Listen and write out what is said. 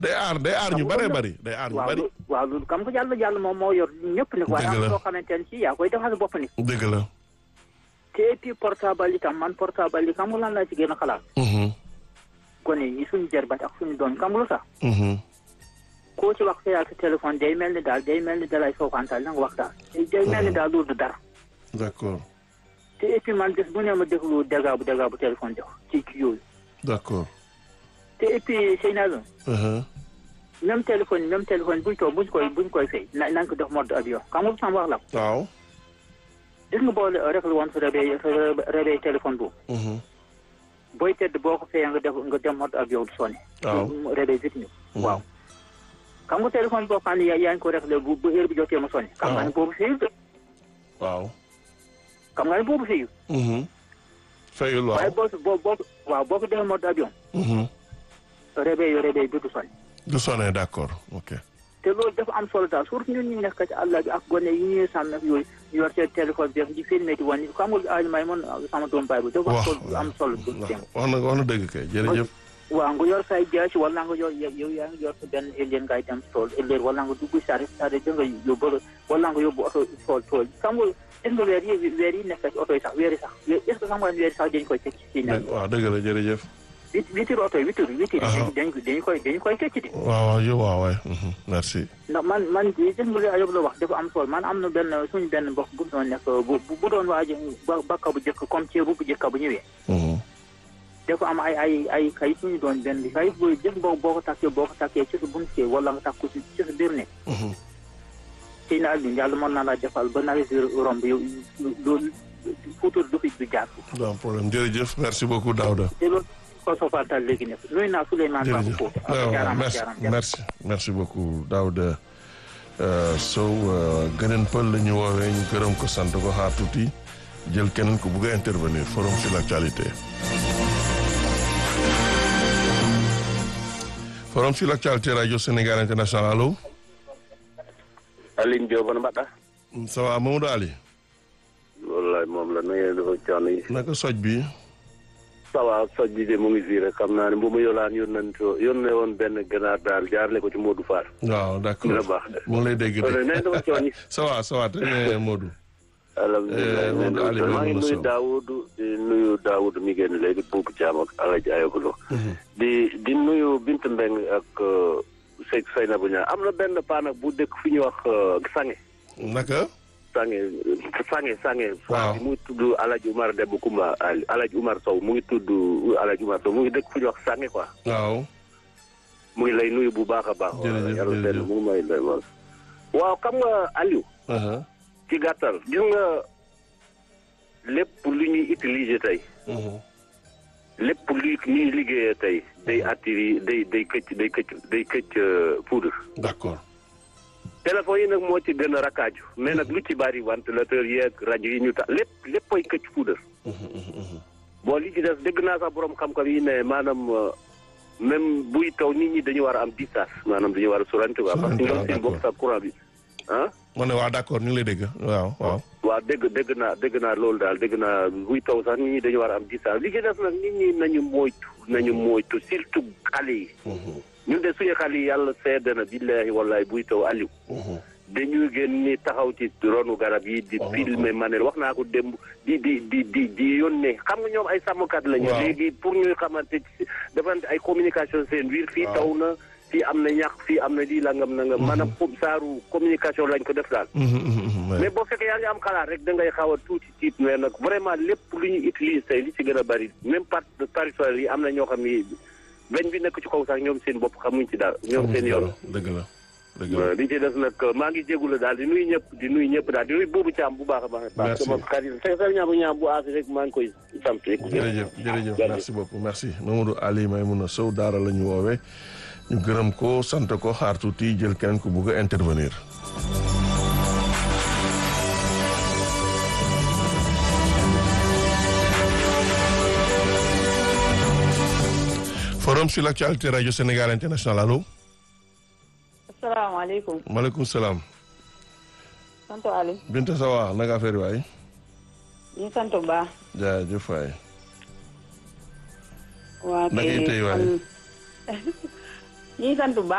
day aar ñu bëree bëri day aar ñu bëri. waaw loolu xam nga yàlla moom moo yor ñëpp nag. waaye am soo xamante ne si yaa koy defal sa bopp ni. dëgg la. te et puis portable itam man portable yi xam nga lan laa ci gën a xalaat. gone yi suñu jarbat ak suñu doon xam nga lu sax. koo ci wax sa yàlla sa téléphone day mel ni dalay soofantal na nga waxtaan. day mel ni daal loolu du dara. d'accord. te et puis man bés bu ne ma déglu dégâts bu téléphone def ci yooyu. d'accord. te et puis sëy naa la. même téléphone buñ koy fay nañ ko def mode avion xam nga sama wax la. waaw. gis nga boole réglé woon sa réveil téléphone boobu. booy tedd boo ko fayee nga dem mode avion du sonné. waaw réveil vite ñu. waaw. xam nga téléphone boo xam ne yaa ngi ko réglé bu heure bi jotee ma sonné. xam nga ne boobu fayul de. waaw. xam nga ne boobu fayul. fayul waaw. waaye boo ko defee mode avion. réveil bi du sonné. du sonné d'accord ok. te loolu dafa am solo daal surtout ñun ñu nekk ci àll bi ak gone yi ñuy sàmm ak yooyu ñu yor seen téléphone bi di filmé di wan xam nga alimay man sama doom baay bi dafa am solo wax na dëgg kay jërëjëf. waaw nga yor say jaasi wala nga yor yow yaa ngi yor sa benn ëllëg ngay dem tool ëllëg wala nga dugg saare da nga yóbbu wala nga yóbbu oto tool xam nga est-ce que weer yi nekk ci oto yi sax weer yi sax est-ce que xam nga weer yi sax dañ koy teg ci waaw dëgg la jërëjëf. vitre oto yi dañu koy tecc di. waaw waay merci. ndax man gis nga Ayoub la wax dafa am solo man am na suñu benn mbokk bu doon nekk bu doon waaj bakka bu jëkk comme ceebu bu jëkk bu ñëwee. dafa am ay kayit suñu doon benn kayit booy jëf boo ko takkee ci sa bunt kee wala nga takk ko ci sa biir ne. xëy na Aliou yàlla mën naa laa defal ba nawet bi romb yow loolu futur du fi du jaar. du am problème jërëjëf merci beaucoup Daouda. ko sofatal léegi nekk nuyu naa Souleymane Ba foofu. merci beaucoup Daouda Sow gëneen pël la ñu woowee ñu gërëm ko sant ko xaar tuuti jël keneen ko bëgg a intervenir forum sur l'actualité. forum sur l'actualité radio Sénégal international allo. Aline Diop mbaɗɗa. ça va Mamadou Ali. wallaay moom la nuyu dafa coono yi. naka soj bi. ça va soj bi de mu ngi fii rek xam naa ne bu ma yolaan yónnee woon benn ganaar daal jaarale ko ci Modou Fall. waaw d'accord dina baax de. mu ngi lay dégg de. nee dafa coono yi. ça va très bien Modou. alhamdulilah maa ngi nuyu Daoud mi génn léegi Boubou Thiam ak Alaji Ayobalo. di nuyu Bint Mbeng ak Seynabou Niang am na benn paa nag bu dëkk fi ñuy wax Sange. naka. Sange. waaw mu ngi tudd Alaji Umar Demba Kumba Alaji Umar Sow mu ngi tudd Alaji Umar Sow mu ngi dëkk fu ñuy wax Sange quoi. waaw. mu ngi lay nuyu bu baax a baax. jërëjëf mu ngi may lay wax. waaw xam nga Aliou. ci gàttal gis nga lépp lu ñuy utiliser tey. lépp lu ñuy liggéeyee tey day attiri day këcc poudre. d'accord. téléphone yi nag moo ci gën a rakkaaju mais nag lu ci bari ventilateur yeeg rajo yi ñu tax léppay këcc poudre. bon li ci des dégg naa sax borom xam-xam yi ne maanaam même buy taw nit ñi dañu war a am distance maanaam dañu war a sorante quoi parce que ñoom seen bopp sax courant bi ma ne waaw d'accord ñu ngi lay dégg waaw. waaw dégg naa loolu daal dégg naa buy taw sax nit ñi dañu war a am distance li ci des nag nit ñi nañu moytu surtout xale yi. ñun de suñu xale yi yàlla seede na billahi wallahi buy taw Aliou. dañuy génn ni taxaw ci ronu garab yi di filmer manel wax naa ko démb di yónnee xam nga ñoom ay sàmmkat lañu. léegi pour ñuy xamante defante ay communication seen biir fii taw na. fii am na ñax fii am na lii langam nangam. maanaam saaru communication lañ ko def daal. mais boo fekkee yaa ngi am xalaat rek da ngay xaw a tuuti tiit mais nag vraiment lépp lu ñu utilise tey li ci gën a bari même parasol yi am na ñoo xam ni beñ bi nekk ci kaw sax ñoom seen bopp xamuñ ci daal. ñoom seen yoon dëgg la. li ci des nag maa ngi jégalu daal di nuyu ñëpp daal di nuyu Boubou Thiam bu baax a baax. merci sama xarit ñaam bu aasi rek maa ngi koy sant. jërëjëf merci beaucoup merci Mamadou Ali Maymouna Sow daara la ñu woowee ñu gërëm ko sant ko xaar tuuti jël keneen ku bugg a intervenir. forum sur l'actualité radio Sénégal international allo. asalaamaaleykum. maaleykum salaam. sant Ali. Binta Sawa naka affaire waay. ñu sant bu baax. jaajëf waay. waa naka itay waay. ñu sant bu baax.